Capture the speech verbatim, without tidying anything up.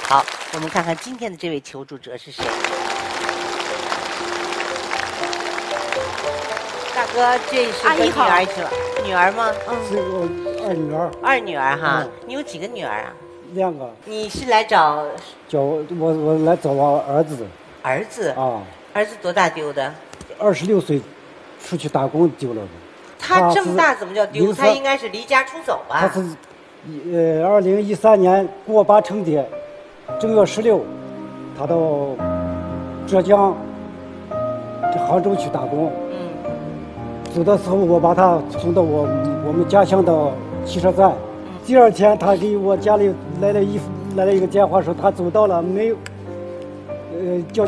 好，我们看看今天的这位求助者是谁。大哥，这是个女儿是吧？女儿吗？ 嗯，是我二女儿。 二女儿哈， 嗯、 你有几个女儿啊？ 两个。 你是来找？ 找我我来找我儿子。 儿子啊。 儿子多大丢的？ 二十六岁，出去打工丢了的。 他这么大怎么叫丢？他应该是离家出走吧？ 他是，呃，二零一三年过八成节，正月十六，他到浙江杭州去打工。嗯。走的时候，我把他送到我我们家乡的汽车站。嗯。第二天，他给我家里来了一来了一个电话，说他走到了，没有，呃，叫。